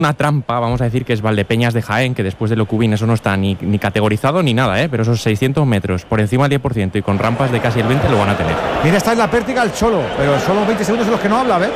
una trampa, vamos a decir que es Valdepeñas de Jaén, que después de Locubín eso no está ni categorizado ni nada, pero esos 600 metros por encima del 10% y con rampas de casi el 20% lo van a tener. Mira, está en la pértiga el Cholo, pero solo 20 segundos en los que no habla, ¿ves?